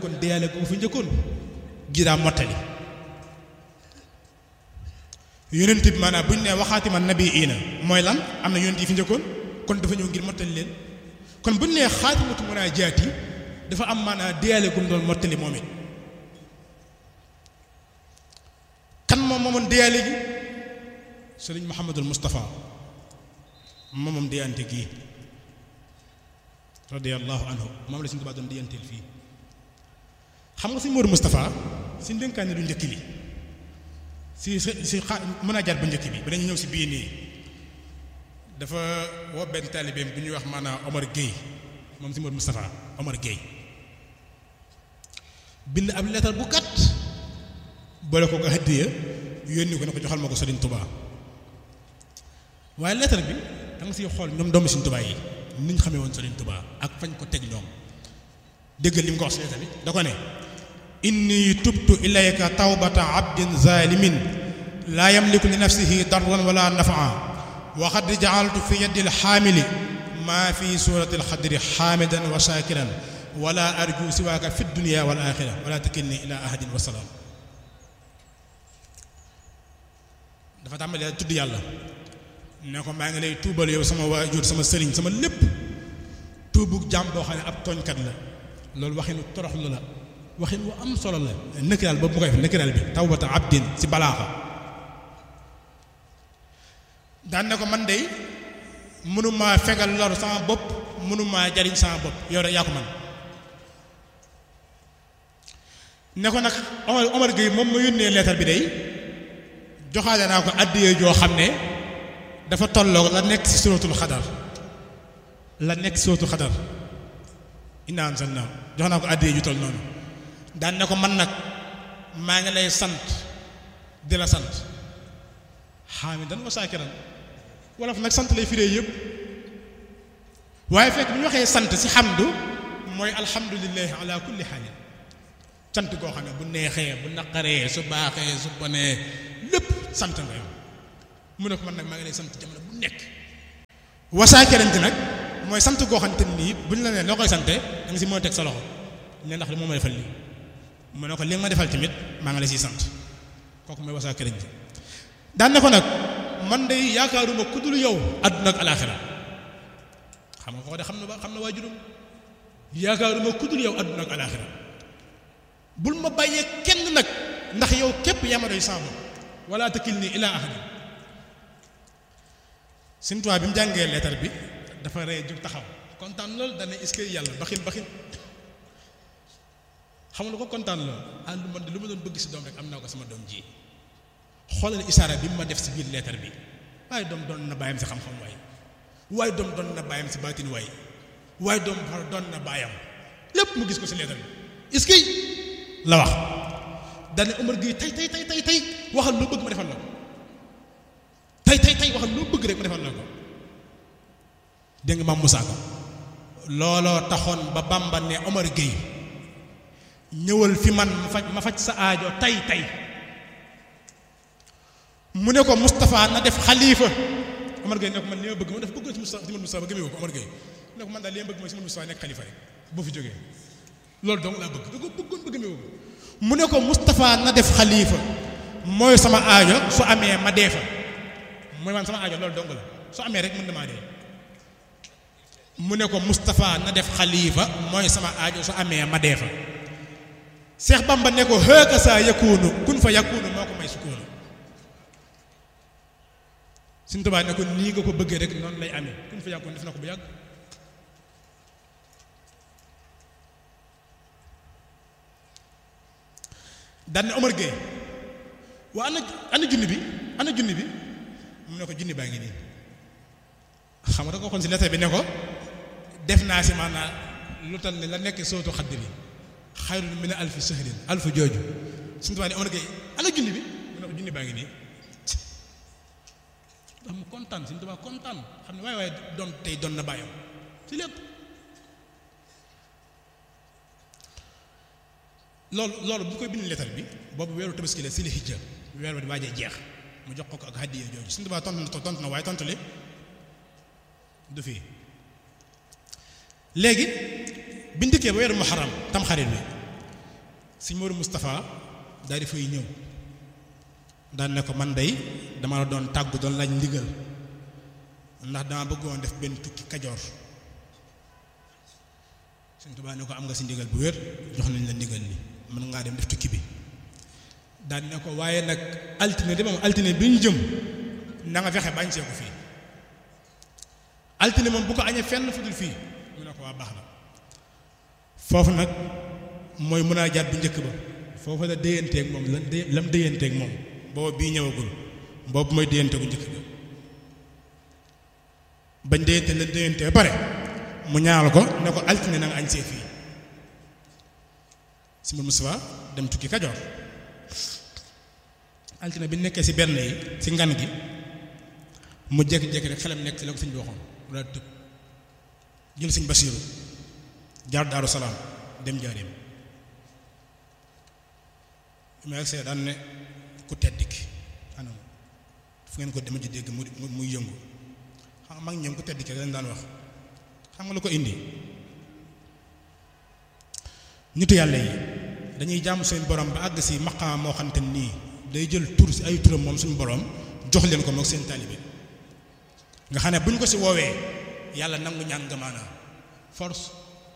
kon deyaale ko fi njëkkoon gi daa mottali yonent bi maanaam bu ñu nee waxaatima nabiyiina mooy lan am na yonent yi fi njëkkoon kon dafa ñëw ngir mottali leen kon bu ñu nee xaatimatu munaajaat yi dafa am maanaam deyaale gum doon mottali moom it kan moomoon deyaale gi sëriñ Mouhamadul Moustapha moom deyante gii radiyallahu anhu moom la suñu Tuubaa doon deyanteel fii xam nga si Moodu Moustapha si ndénkaane lu njëkk li si munaajaat bu njëkk bi ba dañu ñëw si bii nii dafa woo benn taalibeem bu ñuy wax maanaam Omar Gueye moom si Moodu Moustapha Omar Gueye bind ab lettre bu gàtt boole ko ko hadiya yónni ko ne ko joxal ma ko Sëriñ Tuubaa waaye lettre bi da nga siy xool ñoom doomu Sëriñ Tuubaa yi ni ñu xamee woon Sëriñ Tuubaa ak fañ ko teg ñoom déggal li mu ko wax si lettre bi da ko ne inni tubtu ilayka tawbata abdin zalimin laa yamliku li nafsihi darran wala nafaa wa qad ja'altu fi yadi alxaamili maa fi surati alxadri xaamidan wa shakiran wala arju siwaaka fi dunya wal axira wala takilni ila ahadin wa salaam dafa tàmbalee tudd yàlla ne ko maa ngi lay tuubal yow sama waajur sama sëriñ sama lépp tuubu jàmm boo xam ne ab tooñkat la loolu waxinu toroxlu la waxin wu am solo la nëkkiraal boobu mu koy def nëkkiraal bi tawbata abdin si balaaxa daan ne ko man de mënumaa fegal lor sama bopp mënumaa jariñ sama bopp yow rek yaa ko man ne ko nag Omar Gueye moom ma yónnee leetar bi day joxaale naa ko àddiyee joo xam ne dafa tolloog la nekk ci suratul xadar inna anzalnaahu jox naa ko àddiyee ju toll noonu daan ne ko man nag maa ngi lay sant di la sant xaamidan wa saakiran wolof nag sant lay firee yëpp waaye fekk bu ñu waxee sant ci xamdu mooy alhamdulillahi ala kulli xaalin sant goo xam ne bu neexee bu naqaree su baaxee su bonee lépp sant nga yow mu ne ko man nag maa ngi lay sant jamono bu nekk wasaakirante nag mooy sant goo xam te nii bu ñu la nee loo koy sante da nga si mën a teg sa loxo ne ndax li moo ma defal lii mu ne ko li nga ma defal tamit maa ngi lay siy sant kooku mooy wasaakirante daan ne ko nag man de yaakaaruma ku dul yow àdduna ak alaaxira xam nga ko de xam na waajuram yaakaaruma ku dul yow àdduna ak alaaxira bul ma bàyyee kenn nag ndax yow képp yaa ma doy saabu wala takilni ila ahadin Sëriñ Tuubaa bi mu jàngee leetar bi dafa rey jug taxaw kontaan loolu dana est-ce que yàlla baxin xam nga ko kontaan loolu ah lu ma doon bëgg si doom rek am naa ko sama doom ji xoolal isaara bi mu ma def si biir leetar bi waaye doom doon na bàyyam si xam-xam waaye doom doon na bàyyam si baatin waaye doom doon na bàyyam lépp mu gis ko si leetar bi est-ce que la wax dane Omar Gueye tey waxal loo bëgg ma defal la ko tey waxal loo bëgg rek ma defal la ko dégg nga Maam Moussa Ka looloo taxoon ba Bamba ne Omar Gueye ñëwal fi man ma faj sa aajo tey mu ne ko Moustapha na def xalifa Omar Gueye ne ko man li ma bëgg ma def bëggoon si Moustapha ba gëmee ko Omar Gueye ne ko man daal li ma bëgg mooy si Moustapha nekk xalifa rek boo fi jógee loolu dong laa bëgg da ko bëggoon ba gëmee ko mu ne ko Moustapha na def xalifa mooy sama aajo su amee ma dee fa mooy man sama aajo loolu dong la su amee rek mën na maa dee mu ne ko Moustapha na def xalifa mooy sama aajo su amee ma dee fa Seex Bamba ne ko hëkka saa yakunu kun fa yakunu moo ko may sukkoonu Sëriñ Tuubaa ne ko nii nga ko bëggee rek noonu lay amee kun fa yakunu def na ko bu yàgg daan ne Omar Gueye waa ana junni bi mu ne ko junni baa ngi nii xam nga da ko xoon si lettre bi ne ko def naa si maanaam lu tal ne la nekk sootu xaddi bi xayrun min alfi sahrin alfu jooju Sëriñ Tuubaa ne Omar Gueye ana junni bi mu ne ko junni baa ngi nii ndax mu kontaan Sëriñ Tuubaa kontaan xam ne waaye doom tey doon na bàyyam si lépp loolu bu koy bind lettre bi boobu weeru tabaski la si la hijja weer wa di waajee jeex mu jox ko ak hadiya jooju Sëriñ Tuubaa tontu na waaye tontu li du fii léegi biñ dikkee ba weeru muharram tam xarit bi sëñ Modou Moustapha daal di fay ñëw daan ne ko man day dama la doon tàggu doon laaj ndigal ndax dama bëggoon def benn tukki Kajoor sëñ Tuubaa ne ko am nga si ndigal bu wér jox nañ la ndigal li mën ngaa dem def tukki bi daan ne ko waaye nag altine de moom altine bi ñu jëm na nga fexe bañ see ko fii altine moom bu ko añee fenn fu dul fii mu ne ko waa baax na foofu nag mooy munaajaat bu njëkk ba foofu la déyanteeg moom lam déyanteeg moom boobu bii ñëwagul boobu mooy déyante bu njëkk ba bañ déyante la déyante ba pare mu ñaanal ko ne ko altine na nga añ see fii si Modou Moustapha dem tukki Kajoor altine bi nekkee si benn yi si ngan gi mu jékki-jékki rek xelam nekk si la ko sëñ bi waxoon mu daal tëb jël sëñ Basiiru jaar Daaru Salaam dem Njaaréem ma ak see daan ne ku tedd ki anam fu ngeen ko dema ci dégg muy yëngu xam mag ñoom ku tedd ki lañ daan wax xam nga lu ko indi nitu yàlla yi dañuy jaamu seen borom ba àgg si maqaam moo xamante nii day jël tur si ay turam moom suñu borom jox leen ko moom seen taalibe nga xam ne bu ñu ko si woowee yàlla nangu ñaan nga maanaam force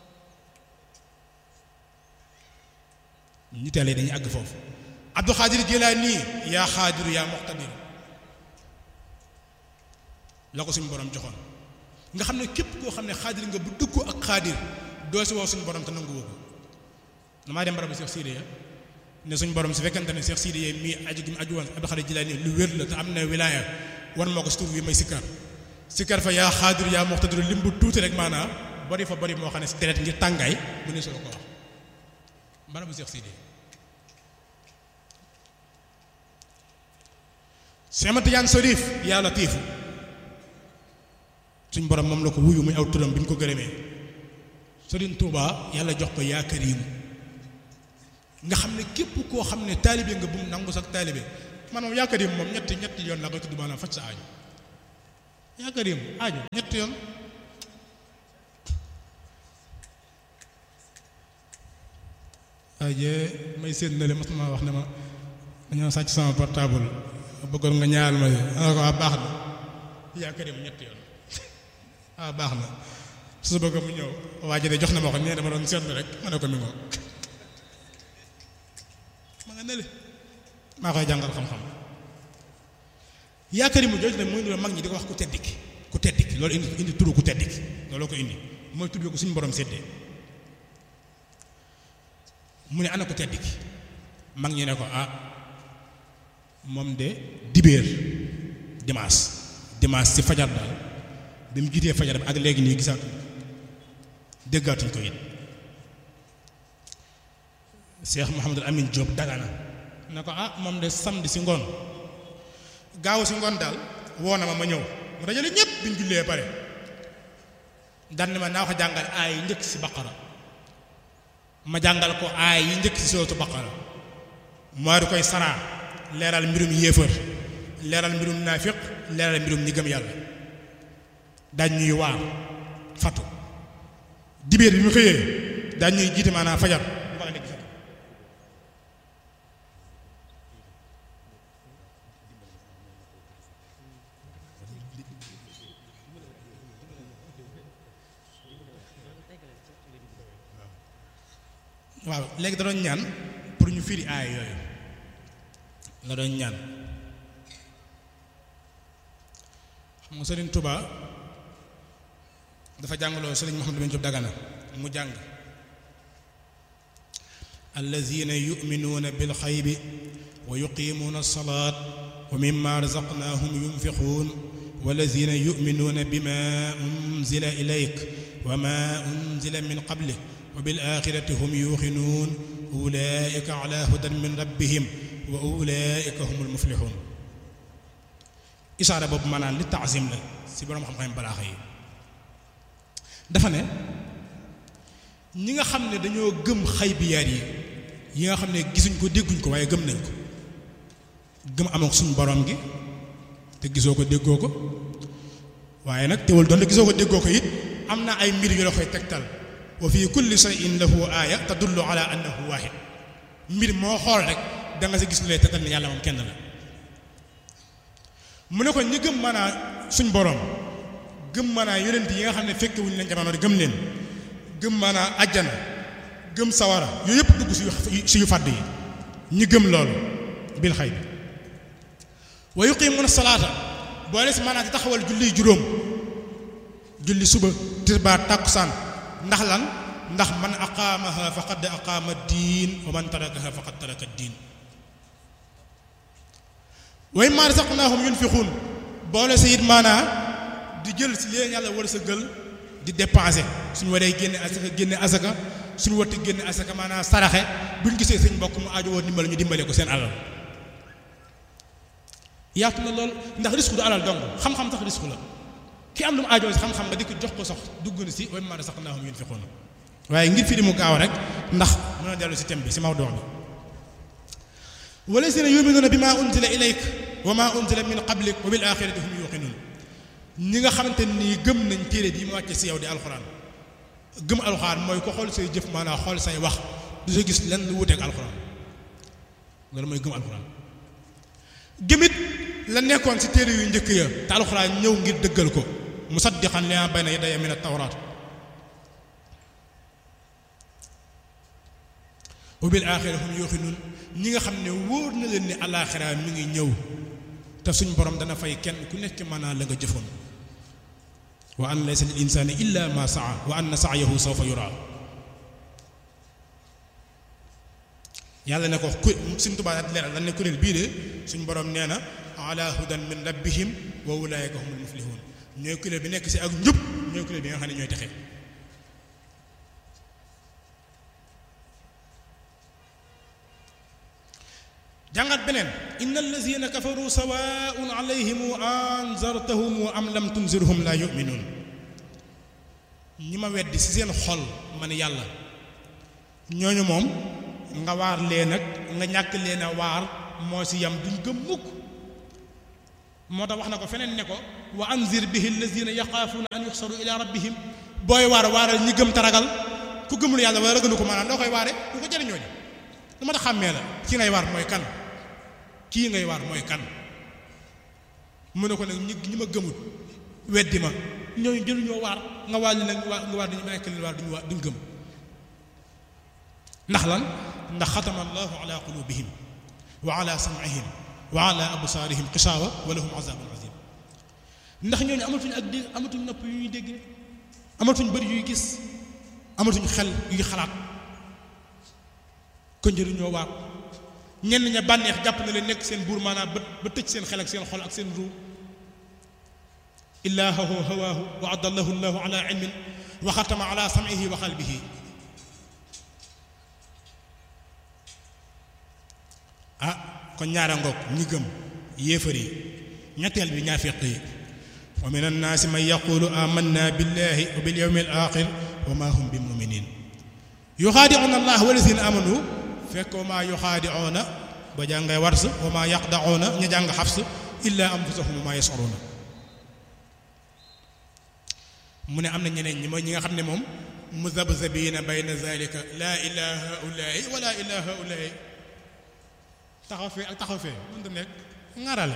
nitu yàlla yi dañuy àgg foofu Abdul Xaadir Jilaani yaa xaadiru yaa muqtadir la ko suñu borom joxoon nga xam ne képp koo xam ne xaadir nga bu dëggoo ak xaadir doo si woo suñu borom te nangu woo ko damaa dem barabu Cheikh Sidiya ne suñu borom su fekkante ne Cheikh Sidiya mii aju gi mu aju woon Abdul Xaadir Jilaani lu wér la te am na wilaaya wan moo ko si tur wi may sikkar fa yaa xaadir yaa muqtadir lim bu tuuti rek maanaam bari fa bari moo xam ne si deret ngir tàngaay mu ne soo ko wax barabu Cheikh Sidiya Cheikh Ahmad Tijaan Sarif yaa latiifu suñ borom moom la ko wuyu muy aw turam bi mu ko gërëmee Sëriñ Tuubaa yàlla jox ko yaa kariim nga xam ne képp koo xam ne taalibe nga bu mu nangu sax taalibe man moom yaa kariim moom ñetti yoon la koy tudd maanaam faj sa aajo yaa kariim aajo ñetti yoon waaye may séen na le mas ma wax ne ma dañoo sàcc sama portable bëggoon nga ñaar ma ana ko baax na yaa kariim ñetti yoon baax na su bëgg mu ñëw waa ji de jox na ma ko nee dama doon seetlu rek ma ne ko mi ngoo ma nga nele maa koy jàngal xam-xam yaakaar yi mu jooju nag mooy loolu mag ñi di ko wax ku tedd ki loolu indi turu ku tedd ki looloo ko indi mooy tudd ko suñu borom séddee mu ne ana ku tedd ki mag ñi ne ko moom de dibéer dimanche ci fajar daal bi mu jiitee fajar bi ak léegi nii gisaatuñ déggaatuñ ko it Cheikh Mouhamadul Amin Diop Dagana ne ko moom de samedi si ngoon gaaw si ngoon daal woo na ma ñëw mu dajale ñëpp biñ jullee pare daan ma naa ko jàngal aay yi njëkk si baqara ma jàngal ko aay yi njëkk si sootu baqara moo di koy saraa leeral mbirum yéefar leeral mbirum naafiq leeral mbirum ñi gëm yàlla daañ ñuy waar fatu dibéer bi mu xëyee daañ ñuy jiite maanaam fajar bu baax dégg fatu waaw léegi da doon ñaan pour ñu firi aaya yooyu la doon ñaan xam nga Sëriñ Tuubaa dafa jàngaloo Sëriñ Mouhamadou bin Diop Dagana mu jàng allazina yuminuuna bil xaybi wa yuqimuuna alsalaat wa mimma razaqnaahum yunfiquun wallazina yuminuuna bima unzila ilayk wa ma unzila min qablik wa bil axirati hum yuuxinuun ulaika ala hudan min rabbihim wa ulaika humul muflixuun isaara boobu maanaam li taazim la si borom xam-xam balaaxa yi dafa ne ñi nga xam ne dañoo gëm xaybiyaat yi nga xam ne gisuñ ko dégguñ ko waaye gëm nañ ko gëm amoon suñu borom gi te gisoo ko déggoo ko waaye nag teewul doon te gisoo ko déggoo ko it am na ay mbir yu la koy tegtal wa fi kulli shay'in lahu aaya tadullu ala annahu waahid mbir moo xool rek da nga sa gis lu lay tetal ni yàlla moom kenn la mu ne ko ñi gëm maanaam suñ borom gëm maanaam yonent yi nga xam ne fekke wuñu leen jamono gëm leen gëm maanaam ajjana gëm sawara yooyu yëpp dugg si yu fàdd yi ñi gëm loolu bil xay bi wa yuqimuuna salaata boole si maanaam di taxawal julli juróom julli suba tisbaar tàkkusaan ndax lan ndax man aqaamaha faqad aqaama diin wa man tarakaha faqad taraka diin wa mimmaa razaqnaahum yunfiquun boole si it maanaam di jël si leen yàlla war sa gël di dépenser suñu waree génne asaka suñu watti génne asaka maanaam saraxe buñ gisee sëñ mbokk mu aajo woon dimbale ñu dimbale ko seen alal yaatu na lool ndax risque du alal dong xam-xam sax risque la ki am lu mu aajoo si xam-xam nga di ko jox ko sax dugg na si wa mimmaa razaqnaahum yunfiquun waaye ngir fi di mu gaaw rek ndax mën a dellu si thème bi si mawduu bi wallaziina yu'minuuna bimaa unzila ilayka wa maa unzila min qablik wa bil aaxirati hum yuuqinuun ñi nga xamante nii gëm nañ téere bii mu wàcce si yow di alxuraan gëm alxuraan mooy ko xool say jëf maanaam xool say wax du sa gis lenn lu wuteeg alxuraan loolu mooy gëm alxuraan gëmit la nekkoon si téere yu njëkk ya te alxuraan ñëw ngir dëggal ko musaddiqan limaa bayna yadayya min at-tawraat wa bil aaxirati hum yuuqinuun ñi nga xam ne wóor na leen ni alaaxira mi ngi ñëw te suñ borom dana fay kenn ku nekk maanaam la nga jëfoon wa an laysa lil insaani illa ma saa wa anna sa'yahu sawfa yuraa yàlla ne ko ku suñ tubaab di leeral dañ ne kuréel bii de suñ borom nee na ala hudan min rabbihim wa ulaa'ika humul muflihuun ñooy kuréel bi nekk si ak njub ñooy kuréel bi nga xam ne ñooy texe jàngat beneen inna allazina kafaru sawaun alayhim anzartahum am lam tunzirhum la yuminuun ñi ma weddi ci seen xol man yàlla ñooñu moom nga waar leen ak nga ñàkk leen a waar moo ci yam duñ gëm mukk moo tax wax na ko feneen ne ko wa anzir bihi allazina yaxaafuuna an yuxsaru ila rabbihim booy waaral ñi gëm taragal ku gëmul yàlla wala ragalu ko maanaam doo koy waare du ko jëriñoo ji lu ma tax xàmmee la ki ngay waar mooy kan kii ngay waar mooy kan mu ne ko nag ñi ma gëmut weddi ma ñooñu jëluñoo waar nga waar li nag nga waar dañu may këlil waar duñ gëm ndax lan ndax xatama allahu ala qulubihim wa ala sam'ihim wa ala absaarihim xishaawa wa lahum azabun azim ndax ñooñu amatuñ ak dégg amatuñ nopp yu ñuy dégg amatuñ bëri yuy gis amatuñ xel yuy xalaat kon jëluñoo waar ñenn ña bànneex jàpp na leen nekk seen buur maanaam ba tëj seen xel ak seen xol ak seen ruu illaahu hawaahu wa adallahu llahu ala ilmin wa xatama ala sam'ihi wa qalbihi kon ñaara ngoog ñi gëm yéefar yi ñetteel bi ñaafiq yi wa min annaasi man yaqulu amanna billahi wa bil yawmi al axir wa ma hum bi muminin yuxaadi'uuna allah walazina amanu fekk wa maa yuxaadi'uuna ba jàngay wars wa maa yaqda'uuna ña jàng xafs illa anfusahum wa maa yash'uruuna mu ne am na ñeneen ñi mooy ñi nga xam ne moom muzabzabiina bayna zalika laa ilaa haa'ulaa'i wa laa ilaa haa'ulaa'i taxaw fee ak taxaw fee mënta nekk ŋarale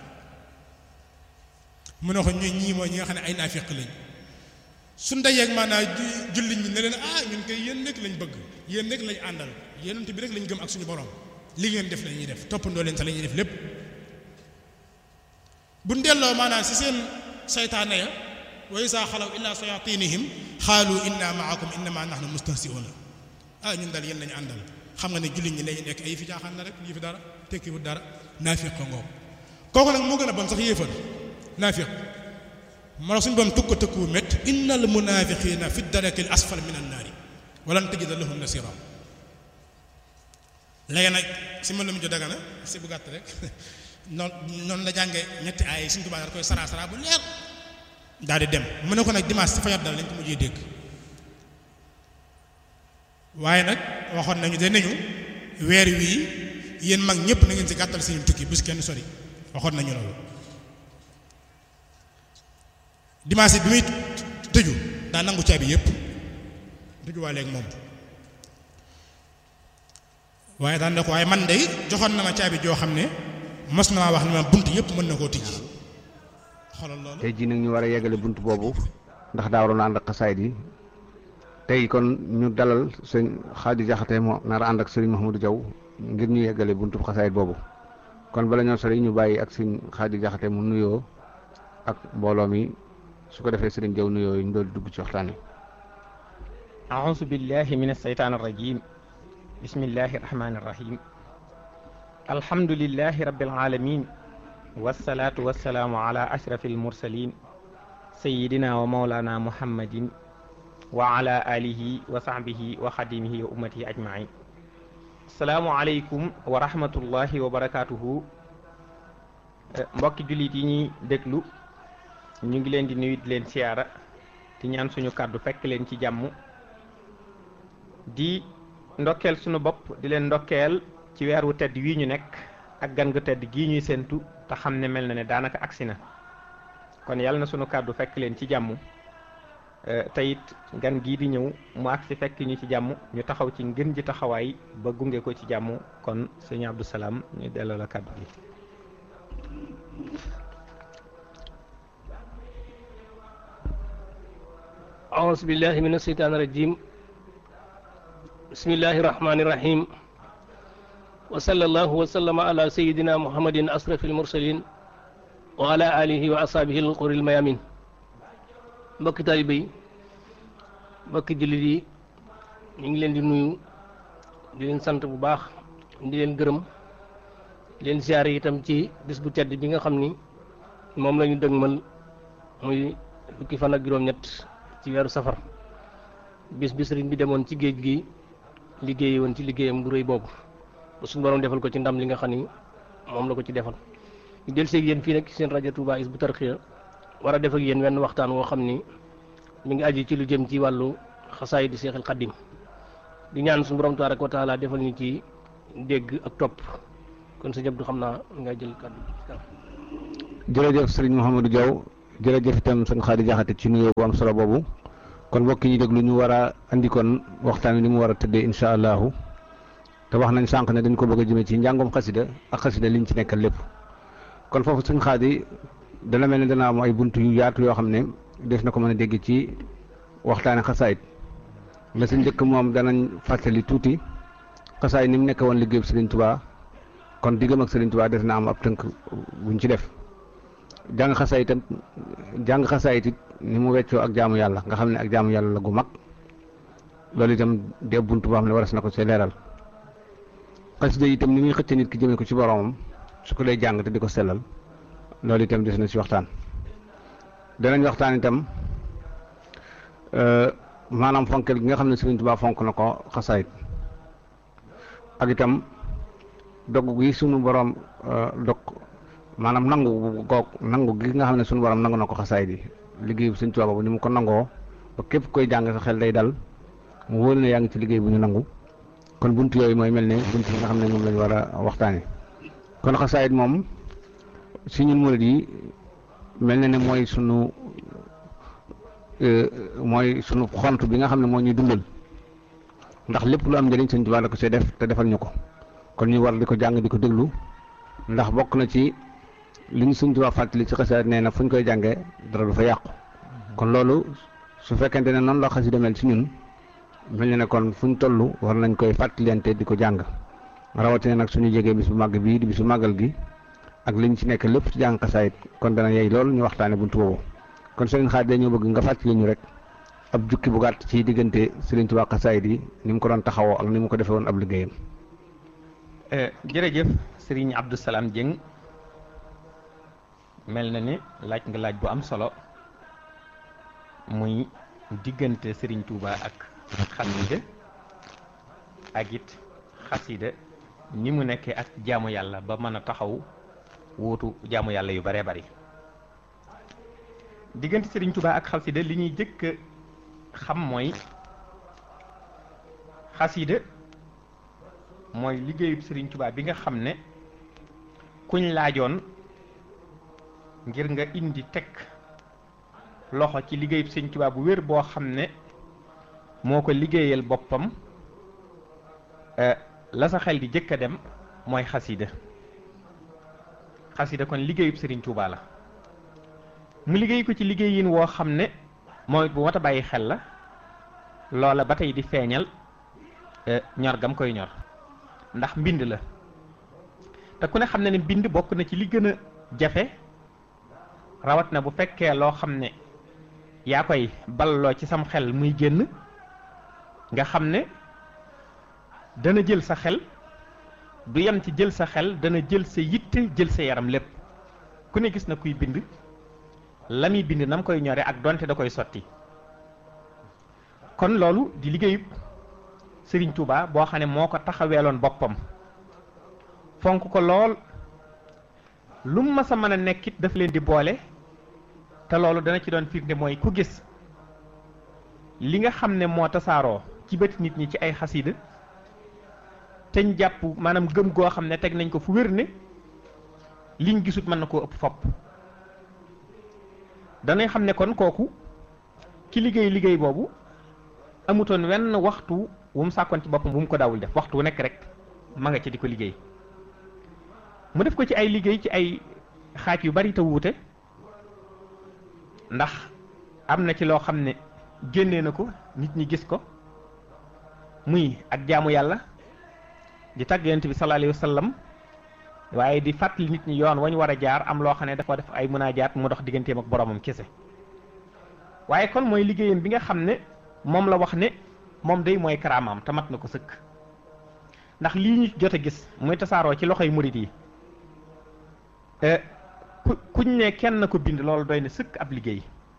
mu ne ko ñii mooy ñi nga xam ne ay naafiq lañ su ndajeeg maanaam jullit ñi ne leen ñun koy yéen rek lañ bëgg yéen rek lañ àndal yonent bi rek lañ gëm ak suñu borom li ngeen def la ñuy def toppandoo leen sax la ñuy def lépp bu delloo maanaam si seen saytaane ya wa izaa xalaw ilaa sayaatinihim xaalu inna maakum innama nahnu mustahzi'uuna ñun daal yéen lañu àndal xam nga ne jullit ñi lañu nekk ay fi caaxaan la rek lii fi dara tekkiwul dara naafiq ngoog kooku nag moo gën a bon sax yéefal naafiq moo tax suñu doon tukk tëkkuwu métti innal munaafiqiina fi darakil asfal min annaari walan tajida lahum nasiira léegi nag si ma lu mu jo dagana si bu gàtt rek noonu la jànge ñetti ay Sëriñ Tuubaa koy sara bu leer daal di dem mu ne ko nag dimanche si fajar dal lañ ko mujjee dégg waaye nag waxoon nañu de nañu weer wii yéen mag ñëpp na ngeen si gàttal seen tukki bu si kenn sori waxoon nañu loolu dimanche bi muy tëju daa nangu caabi yëpp tëju waa léegi moom waaye daan ne ko waaye man de joxoon na ma caabi joo xam ne mos na maa wax ne ma bunt yëpp mën na koo tijji xoolal loolu. tey jii nag ñu war a yeggale bunt boobu ndax daa waroon ànd ak xasaayid yi tey kon ñu dalal sëñ Xaadi Jaxate moo nar a ànd ak sëriñ Mouhamadou Diaw ngir ñu yeggale buntu xasaayid boobu kon bala ñoo sori ñu bàyyi ak sëñ Xaadi Jaxate mu nuyoo ak mbooloo mi su ko defee sëriñ Diaw nuyoo yi ñu doon dugg ci waxtaan wi. a'uuzu billahi mina shaytaani rajiim bismillahi rahmaani rahiim alhamdulillahi rabbil aalamiin wassalaatu wassalaamu ala ashrafil mursaliin sayyidina wa mawlana muhammadin wa ala alihi wa sahbihi wa xadimihi wa ummatihi ajmain. asalaamu aleykum wa rahmatullahi wa barakaatuhu. mbokki jullit yi ñuy déglu ñu ngi leen di nuyu di leen siyaara di ñaan suñu kàddu fekk leen ci jàmm di ndokkeel suñu bopp di leen ndokkeel ci weer wu tedd wii ñu nekk ak gan gu tedd gii ñuy séentu te xam ne mel na ne daanaka agsi na kon yàlla na suñu kàddu fekk leen ci jàmm te it gan gii di ñëw mu agsi fekk ñu ci jàmm ñu taxaw ci ngën ji taxawaay ba gunge ko ci jàmm kon sëñ Abdou Salaam ñu delloo la kàddu gi. أعوذ بالله من الشيطان الرجيم بسم الله الرحمن الرحيم وصلى الله وسلم على سيدنا محمد أشرف المرسلين وعلى آله وأصحابه الغر الميامين. mbokki taalibe yi mbokki jullit yi ñu ngi leen di nuyu di leen sant bu baax di leen gërëm di leen siyaare itam ci bis bu tedd bi nga xam ni moom la ñu dëgmal muy fukki fan ak juróom-ñett ci weeru safar bis bi sëriñ bi demoon ci géej gi liggéey woon ci liggéeyam bu rëy boobu ba suñu borom defal ko ci ndam li nga xam ni moom la ko ci defal. ñu del seeg yéen fii nag seen rajo Touba Hizbut Tarqiyyah war a def ak yéen wenn waxtaan woo xam ni mi ngi aju ci lu jëm ci wàllu xasaayid di Seexul Xaddim di ñaan suñu borom tabaaraka wa taala defal ñu ci dégg ak topp kon sëñ Abdou xam naa ngay jël kàddu gi. jërëjëf sëriñ Mouhamadou Diaw jërëjëf itam sëñ Xaadi Jaxate ci nuyoo bu am solo boobu kon mbokk yi déglu ñu war a andi kon waxtaan wi ni mu war a tëddee incha allahu te wax nañ sànq ne dañ ko bëgg a jëmee ci njàngum xasida ak xasida liñ ci nekkal lépp kon foofu sëñ Xaadi dana mel ne dana am ay bunt yu yaatu yoo xam ne des na ko mën a dégg ci waxtaane xasaayid la sa njëkk moom danañ fàttali tuuti xasaayid ni mu nekk woon liggéeyu Sëriñ Tuubaa kon diggam ak Sëriñ Tuubaa des na am ab tënk buñ ci def jàng xasaayid it ni mu weccoo ak jaamu yàlla nga xam ne ak jaamu yàlla la gu mag loolu itam di ab bunt boo xam ne waras na ko see leeral xasida itam ni muy xëcc nit ki jëmee ko ci boromam su ko lay jàng te di ko sellal loolu itam des na ci waxtaan danañ waxtaan itam maanaam fonkel gi nga xam ne Sëriñ Tuubaa fonk na ko xasaayid ak itam dogg gi sunu borom dog maanaam nangu gi nga xam ne sunu borom nangu na ko xasaayid yi liggéey bu Sëriñ Tuubaa boobu ni mu ko nangoo ba képp koy jàng sa xel day dal mu wóor ne yaa ngi ci liggéey bu ñu nangu kon bunt yooyu mooy mel ne bunt yi nga xam ne moom lañu war a waxtaane kon xasaayid moom si ñun murid yi mel na ne mooy sunu xont bi nga xam ne moo ñuy dundal ndax lépp lu am njëriñ Sëriñ Tuubaa la ko see def te defal ñu ko kon ñu war di ko jàng di ko déglu ndax bokk na ci li ñu Sëriñ Tuubaa fàttali ci xasaayid nee na fu ñu koy jàngee dara du fa yàqu kon loolu su fekkente ne noonu la xasida mel ci ñun mel na ne kon fu ñu toll war nañ koy fàttalante di ko jàng rawatina nag suñu jegee bis bu màgg bii di bisu màggal gi ak liñ ci nekk lépp ci jàng xasaayid kon dana yey loolu ñu waxtaane buntu boobu kon Sëriñ Xaadi dañoo bëgg nga fàttali ñu rek ab jukki bu gàtt ci diggante Sëriñ Tuubaa xasaayid yi ni mu ko doon taxawoo ak ni mu ko defee woon ab liggéeyam. jërëjëf Sëriñ Abdou Salaam Dieng mel na ni laaj nga laaj bu am solo muy diggante Sëriñ Tuubaa ak xasida ak it xasida ni mu nekkee ak jaamu yàlla ba mën a taxaw wuutu jaamu yàlla yu baree bari diggante Sëriñ Tuubaa ak xasida li ñuy jëkk xam mooy xasida mooy liggéeyub Sëriñ Tuubaa bi nga xam ne kuñ laajoon ngir nga indi teg loxo ci liggéeyub Sëriñ Tuubaa bu wér boo xam ne moo ko liggéeyal boppam la sa xel di jëkk a dem mooy xasida. xasida kon liggéeyub Sëriñ Tuubaa la mu liggéey ko ci liggéeyin woo xam ne mooy bu mat a bàyyi xel la. loola ba tey di feeñal ñor gam koy ñor ndax mbind la te ku ne xam ne ne mbind bokk na ci li gën a jafe rawat na bu fekkee loo xam ne yaa koy balloo ci sam xel muy génn nga xam ne dana jël sa xel du yem ci jël sa xel dana jël sa yitte jël sa yaram lépp ku ne gis na kuy bind la muy bind nam koy ñore ak donte da koy sotti kon loolu di liggéeyub Sëriñ Tuubaa boo xam ne moo ko taxaweeloon boppam fonk ko lool lu mu mas a mën a nekkit daf leen di boole te loolu dana ci doon firnde mooy ku gis li nga xam ne moo tasaaroo ci bët nit ñi ci ay xasida teñ jàpp maanaam gëm goo xam ne teg nañ ko fu wér ne liñ gisut mën na koo ëpp fopp danay xam ne kon kooku ki liggéey boobu amutoon wenn waxtu wu mu sàkkoon ci boppam bu mu ko daawul def waxtu wu nekk rek ma nga ci di ko liggéey mu def ko ci ay liggéey ci ay xaaj yu bari te wuute ndax am na ci loo xam ne génnee na ko nit ñi gis ko muy ak jaamu yàlla di tagg yonent bi sallallahu alayhi wa sallam waaye di fàttali nit ñi yoon wañ war a jaar am loo xam ne dafa def ay munaajaat mu dox digganteem ak boromam kese waaye kon mooy liggéeyam bi nga xam ne moom la wax ne moom day mooy karaamaam te mat na ko sëkk ndax lii ñu jot a gis muy tasaaroo ci loxoy murit yi kuñ ne kenn ko bind loolu doy na sëkk ab liggéey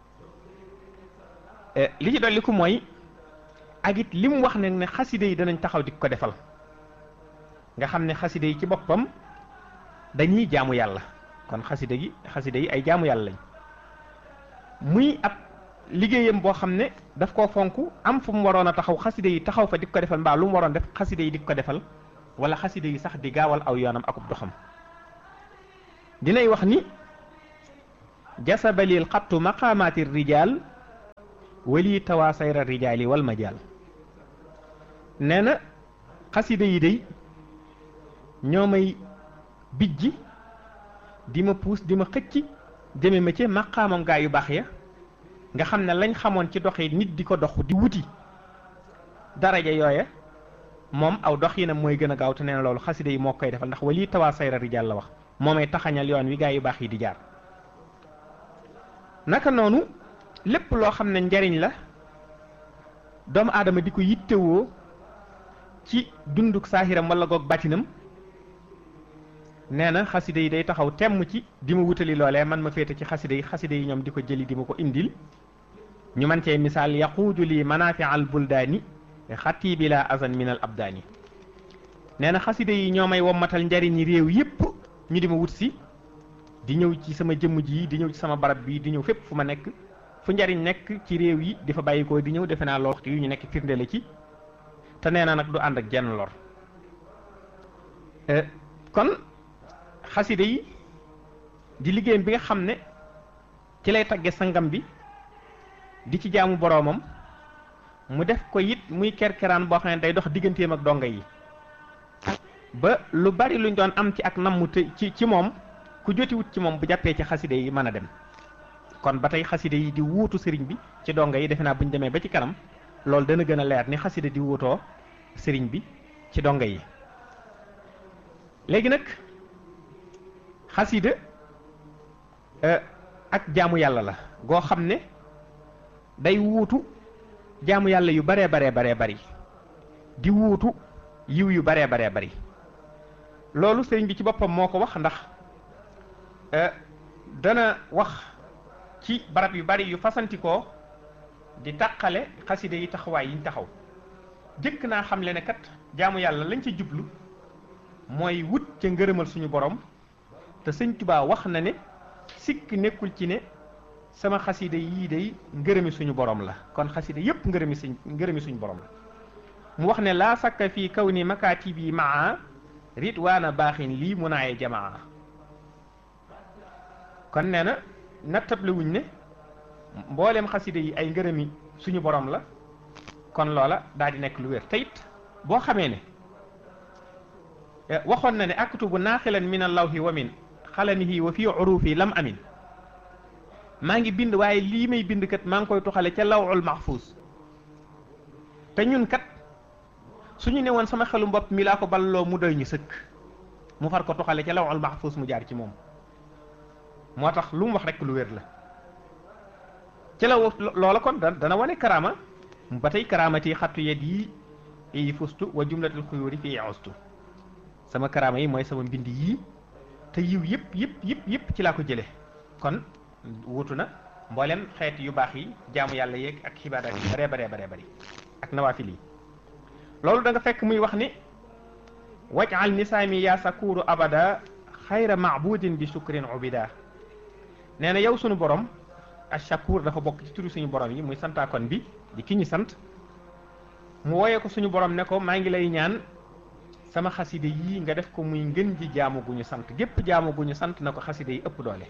li ci dolli ko mooy ak it li mu wax ne xaside yi danañ taxaw di ko defal nga xam ne xaside yi ci boppam dañuy jaamu yàlla kon xaside yi ay jaamu yàlla lañ muy ab liggéeyam boo xam ne daf koo fonk am fu mu waroon a taxaw xaside yi taxaw fa di ko defal mbaa lu mu waroon def xaside yi di ko defal wala xaside yi sax di gaawal aw yoonam akub doxam dinay wax ni jasabalil xattu maqaamaati rijaal wali tawaasayra rijaali wal majaal nee na xaside yi day ñoo may bijji di ma puus di ma xëcc jëme ma ci maqaamam gaa yu baax ya nga xam ne lañ xamoon ci doxee nit di ko dox di wuti daraja yooya moom aw dox yi na mooy gën a gaaw te nee na loolu xaside yi moo koy defal ndax wali tawaasayra rijaal la wax moomay taxañal yoon wi gaa yu baax yi di jaar naka noonu lépp loo xam ne njariñ la doomu aadama di ko yittewoo ci dunduk saahiram wala goog bàttinam nee na xaside yi day taxaw temm ci di ma wutali loolee man ma féete ci xaside yi ñoom di ko jëli di ma ko indil ñu man cee misaal yaquudu li manaafi al buldaani xati bi la azan min al abdaani nee na xaside yi ñoo may wommatal njariñi réew yépp ñu di ma wut si di ñëw ci sama jëmm ji di ñëw ci sama barab bi di ñëw fépp fu ma nekk fu njariñ nekk ci réew yi di fa bàyyikoo di ñëw defe naa lool waxtu yu ñu nekk firnde la ci te nee na nag du ànd ak jenn lor kon xaside yi di liggéeyam bi nga xam ne ci lay tagge sangam bi di ci jaamu boroomam mu def ko it muy kerkeraan boo xam ne day dox digganteem ak donga yi ba lu bari luñ doon am ci ak nammu te ci moom ku jotiwut ci moom bu jàppee ci xaside yi mën a dem kon ba tey xaside yi di wuutu sëriñ bi ci donga yi defe naa buñ demee ba ci kanam loolu dana gën a leer ni xaside di wuutoo sëriñ bi ci donga yi léegi nag xasida ak jaamu yàlla la goo xam ne day wuutu jaamu yàlla yu baree bari di wuutu yiw yu baree bari loolu sëriñ bi ci boppam moo ko wax ndax dana wax ci barab yu bari yu fasantikoo di taqale xasida yi taxawaay yiñ taxaw jëkk naa xam le ne kat jaamu yàlla lañ ca jublu mooy wut ca ngërëmal suñu borom te sëñ Tuubaa wax na ne sikk nekkul ci ne sama xasida yii day ngërëmi suñu borom la kon xasida yépp ngërëmi suñu borom la mu wax ne laa sakka fii kaw ni makaatibi maa ridwaana baaxin lii munaaye jamaa kon nee na nattable wuñ ne mbooleem xasida yi ay ngërëmi suñu borom la kon loola daal di nekk lu wér te it boo xamee ne waxoon na ne aktubu naaxilan min allawhi wa min xalamihi wa fii urufi lam amin maa ngi bind waaye lii may bind kat maa ngi koy toxale ca lawul mahfuus te ñun kat suñu ne woon sama xelu mbopp mi laa ko balloo mu doy ñu sëkk mu far ko toxale ca lawul mahfuus mu jaar ci moom moo tax lu mu wax rek lu wér la ci la loola kon dana wane karaama ba tey karaamati xattu yet yi fustu wa jumlatul xuyóori fii ustu sama karaama yi mooy sama mbind yii te yiw yëpp ci laa ko jële kon wutu na mboolem xeet yu baax yi jaamu yàlla yeeg ak xibaadaat yi bare bari ak nawaafil yi loolu da nga fekk muy wax ni waj'al nisaami yaa sakuuru abada xayra maabudin bi shukrin ubida nee na yow sunu borom ashakur dafa bokk ci turu suñu borom yi muy santaakon bi di ki ñu sant mu woyee ko suñu borom ne ko maa ngi lay ñaan sama xaside yii nga def ko muy ngën ji jaamu gu ñu sant gépp jaamu gu ñu sant na ko xaside yi ëpp doole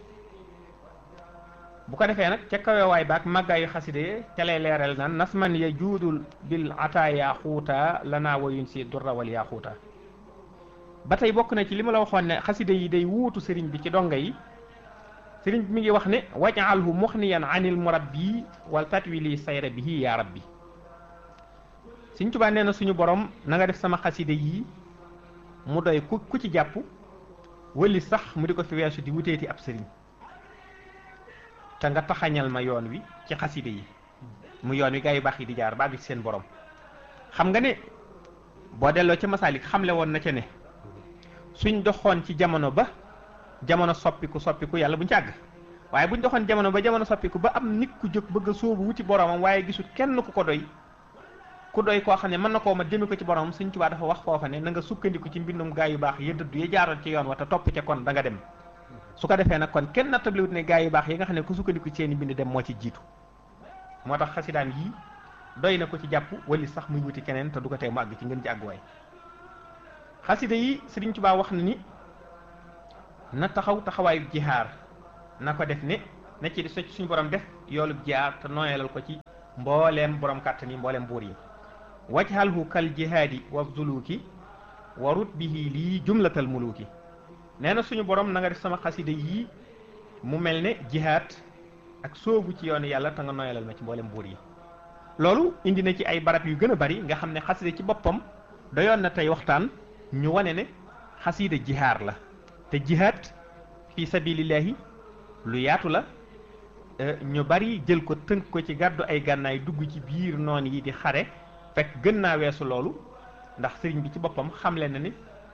bu ko defee nag ca kawewaay baak màggaayu xaside ca lay leeral naan nasman ya juudul bil ata yaa xuuta lanaa wayun si durrawal yaa xuuta ba tey bokk na ci li ma la waxoon ne xaside yi day wuutu sëriñ bi ci donga yi sëriñ bi mi ngi wax ne waj'alhu muxniyan anil murabbi wal tatwili sayra bihi yaa rabbi Sëriñ Tuubaa nee na suñu borom na nga def sama xaside yi mu doy ku ci jàpp wëli sax mu di ko fi weesu di wuteeti ab sëriñ te nga taxañal ma yoon wi ci xaside yi mu yoon wi gaa yu baax yi di jaar ba àgg ci seen borom xam nga ne boo delloo ca masaalik xamle woon na ca ne suñ doxoon ci jamono ba jamono soppiku yàlla buñ ci àgg waaye buñ doxoon jamono ba jamono soppiku ba am nit ku jóg bëgg a sóobu wuti boromam waaye gisul kenn ku ko doy koo xam ne mën na koo ma jëme ko ci boromam Sëriñ Tuubaa dafa wax foofa ne na nga sukkandiku ci mbindum gaa yu baax ya dëddu ya jaaroon ci yoon wa te topp ca kon da nga dem su ko defee nag kon kenn nattabliwut ne gaa yu baax yi nga xam ne ku sukkandiku ci seeni mbind dem moo ci jiitu moo tax xasidaam yii doy na ko ci jàpp wali sax muy wuti keneen te du ko tee mu àgg ci ngeen ci àgguwaay xasida yi Sëriñ Tuubaa wax na ni na taxaw taxawaayu jihaar na ko def ne na ci suñu borom def yoolub jihaar te nooyalal ko ci mbooleem borom kàttan yi mbooleem buur yi wajhalhu kal jihaadi wa zuluki wa rut bihi lii jumlatal muluki nee na suñu borom na nga def sama xasida yii mu mel ne jihaad ak soobu ci yoonu yàlla te nga nooyalal ma ci mbooleem buur yi loolu indi na ci ay barab yu gën a bari nga xam ne xasida ci boppam doyoon na tey waxtaan ñu wane ne xasida jihaar la te jihaad fi sabilillahi lu yaatu la ñu bari jël ko tënk ko ci gàddu ay gànnaay dugg ci biir noon yi di xare fekk gën naa weesu loolu ndax sëriñ bi ci boppam xamle na ni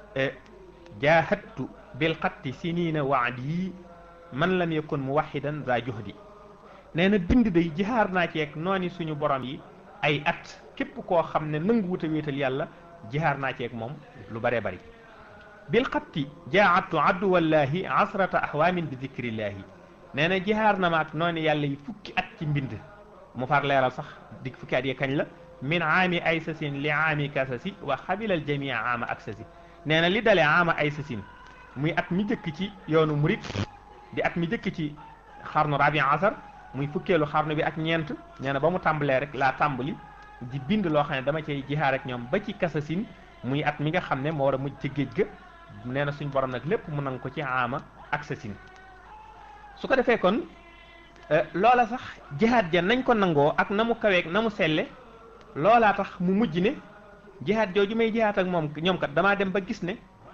jaahadtu bil xatti siniina waadi man lam yakun muwaxidan za juhdi nee na bind day jihaar naa ci ak nooni suñu borom yi ay at képp koo xam ne nangu wut a wéetal yàlla jihaar naa ci ak moom lu baree bari bil xatti jaahadtu adduwallahi asrata ahwaamin bi dikrillaahi nee na jihaar na ma ak nooni yàlla yi fukki at ci mbind mu far leeral sax dig fukki at yi kañ la min aami aysasin li aami kasasi wa xabilal jamia aama aksasi nee na li dalee aama aysasin muy at mi jëkk ci yoonu murit di at mi jëkk ci xarnu rabi asar muy fukkeelu xarnu bi ak ñeent nee na ba mu tàmbalee rek laa tàmbali di bind loo xam ne dama cay jihaar ak ñoom ba ci kasasin muy at mi nga xam ne moo war a mujj ci géej ga nee na suñ borom nag lépp mu nang ko ci aama aksasin su ko defee kon loola sax jihaad ja nañ ko nangoo ak na mu kaweeg na mu selle loolaa tax mu mujj ne jihaad jooju may jihaad ak moom ñoom kat damaa dem ba gis ne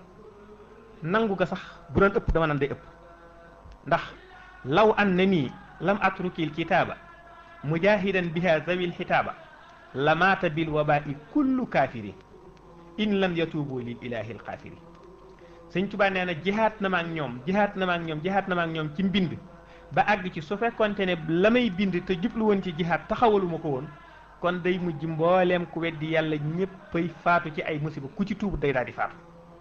nangu ga sax bu doon ëpp dama nan day ëpp ndax law an na nii lam atrukil kitaaba mujahidan biha zawil xitaaba la maata bil wabai kullu kaafiri in lam yatuubu lil ilahi al xaafiri Sëñ Tuubaa nee na jihaad na ma ak ñoom jihaad na ma ak ñoom jihaad na ma ak ñoom ci mbind ba àgg ci su fekkonte ne la may bind te jublu woon ci jihaad taxawaluma ko woon kon day mujj mbooleem ku weddi yàlla ñéppay faatu ci ay musiba ku ci tuubu day daal di faatu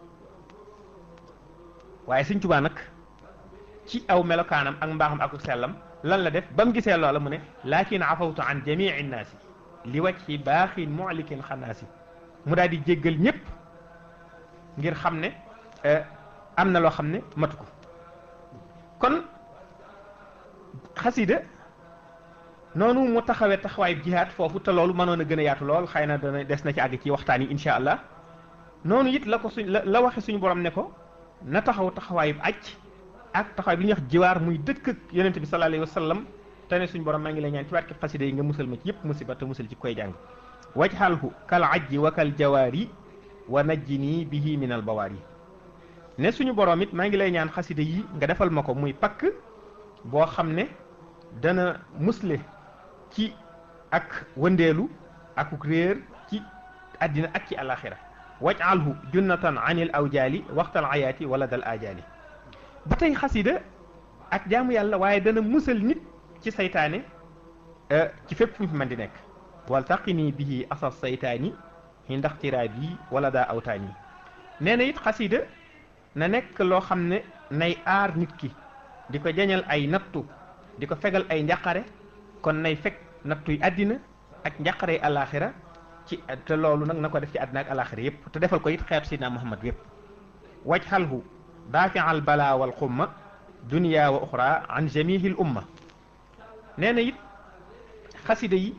waaye Sëñ Tuubaa nag ci aw melokaanam ak mbaaxam ak sellam lan la def ba mu gisee loola mu ne laakin afawtu an jamii nnaasi li wajhi baaxin mu'likin xanaasi mu daal di jéggal ñépp ngir xam ne am na loo xam ne matu ko kon xasida noonu mu taxawee taxawaayu jihaad foofu te loolu mënoon a gën a yaatu lool xëy na dana des na ci àgg ci waxtaan yi incha allah noonu it la ko la waxe suñu borom ne ko na taxaw taxawaayu aj ak taxawaay bi ñuy wax jiwaar muy dëkk ak yonente bi sallallahu alayhi wa sallam te ne suñu borom maa ngi lay ñaan ci barke xasida yi nga musal ma ci yëpp musiba te musal ci koy jàng wajhalhu kal ajji wa kal jawaari wa najjini bihi min al bawaari ne suñu borom it maa ngi lay ñaan xasida yi nga defal ma ko muy pakk boo xam ne dana musle ci ak wëndeelu akuk réer ci àddina ak ci alaxira waj'alhu junnatan anil awjaali waxtal ayaati wala dal ajaali ba tey xasida ak jaamu yàlla waaye dana musal nit ci saytaane ci fépp fu mu fi mën di nekk waltaqini bihi asas saytaani hindaxtiraa bi wala daa awtaani nee na it xasida na nekk loo xam ne nay aar nit ki di ko jañal ay nattu di ko fegal ay njaqare kon nay fekk nattuy àddina ak njaqarey alaxira ci te loolu nag na ko def ci àddina ak alaxira yépp te defal ko it xeetu sidna Muhammad yépp wajxalhu daafi'al balaa wal xumma dunya wa uxra an jamihil umma nee na it xasida yi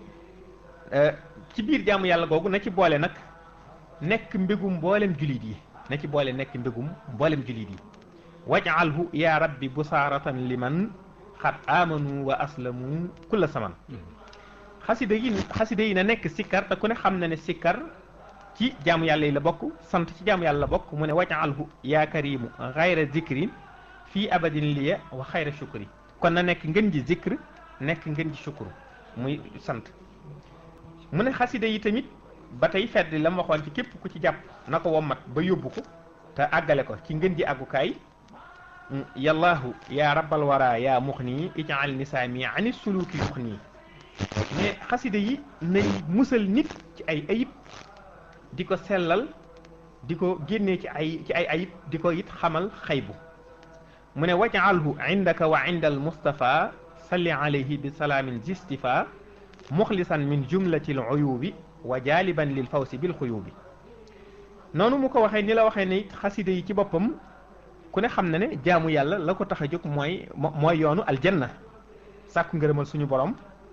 ci biir jaamu yàlla googu na ci boole nag nekk mbégum mboolem julit yi na ci boole nekk mbégum mboolem julit yi waj'alhu ya rabbi busaaratan liman xat amanu wa aslamu kulla saman xasida yi na nekk sikkar te ku ne xam na ne sikkar ci jaamu yàlla yi la bokk sant ci jaamu yàlla la bokk mu ne waj'alhu ya karimu xayra zikrin fii abadin liya wa xayra shukri kon na nekk ngeen ji zikr nekk ngeen ji shukru muy sant mu ne xasida yi tamit ba tey fedd la ma waxoon ci képp ku ci jàpp na ko wommat ba yóbbu ko te àggale ko ci ngeen ji àggukaay yallaahu yaa rabbal wara yaa muxni ij'al nisaami ani suluki muxni mais xasida yi nañ musal nit ci ay ayib di ko sellal di ko génnee ci ay ayib di ko it xamal xaybu mu ne waj'alhu indaka wa inda al mustafa salli alayhi bi salaamin jistifa muxlisan min jumlati al uyubi wa jaaliban lil fawsi bil xuyubi noonu mu ko waxee ni la waxee ne it xasida yi ci boppam ku ne xam na ne jaamu yàlla la ko tax a jóg mooy yoonu aljanna sàkku ngërëmal suñu borom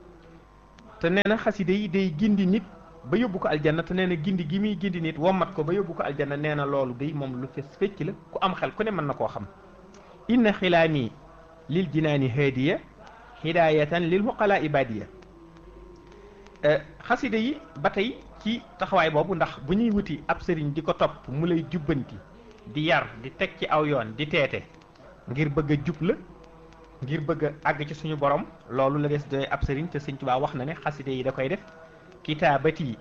te nee na xasida yi day gindi nit ba yóbbu ko aljanna te nee na gindi gi muy gindi nit wommat ko ba yóbbu ko aljanna nee na loolu day moom lu fes fecc la ku am xel ku ne mën na koo xam inna xilaami lil jinaani haadiya hidayatan lil muqala ibadiya xasida yi ba tey ci taxawaay boobu ndax bu ñuy wuti ab sëriñ di ko topp mu lay jubbanti di yar di teg ci aw yoon di teete ngir bëgg a jub la ngir bëgg a àgg ci suñu borom loolu la des doy ab sëriñ te Sëñ Tuubaa wax na ne xasida yi da koy def kitaabati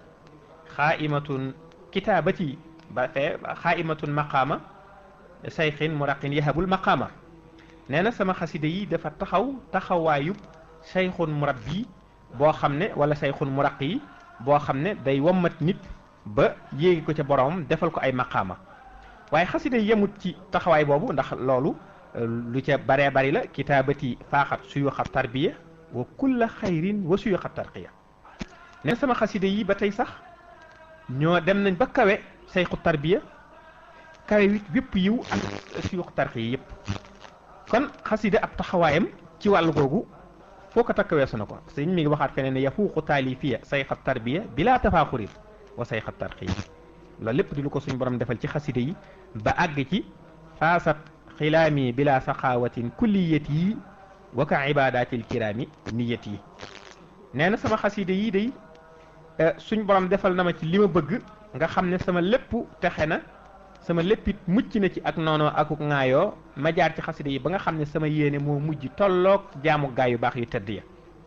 ba fee xaaimatun maqaama sayxin muraqin yahabul maqaama nee na sama xasida yi dafa taxawaayub sayxun murabbi boo xam ne wala sayxun muraqi boo xam ne day wommat nit ba yéegi ko ca boromam defal ko ay maqaama waaye xasida yi yemut ci taxawaay boobu ndax loolu lu ca baree bari la kitaabati faaxat suyuxa tarbiya wa kulla xayrin wa suyuxa tarqiya ne sama xasida yi ba tey sax ñoo dem nañ ba kawe sayxu tarbiya kawe wit wépp yiw ak suyuxa tarqiya yépp kon xasida ab taxawaayam ci wàllu googu foo ko takk weesu na ko sëñ mi ngi waxaat feneen ne yafuuqu taalifiya sayxa tarbiya bila tafaaxurin wa sayxa tarqiya loolu lépp di lu ko suñu borom defal ci xasida yi ba àgg ci faasat xilaami bila saxaawatin kulliyat yi wa ka ibadatil kiraami niyat yi nee na sama xasida yi day suñ borom defal na ma ci li ma bëgg nga xam ne sama lépp texe na sama léppit mucc na ci ak noonoo akuk ŋaayoo ma jaar ci xasida yi ba nga xam ne sama yéene moo mujj tolloog jaamu gaay yu baax yu tëdd ya